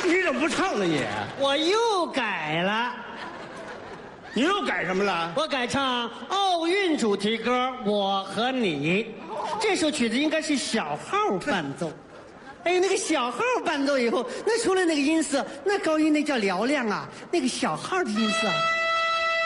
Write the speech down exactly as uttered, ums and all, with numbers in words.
你怎么不唱呢你？ 我又改了， 你又改什么了？ 我改唱奥运主题歌《我和你》。这首曲子应该是小号伴奏。哎，那个小号伴奏以后，那出来那个音色，那高音那叫嘹亮啊，那个小号的音色。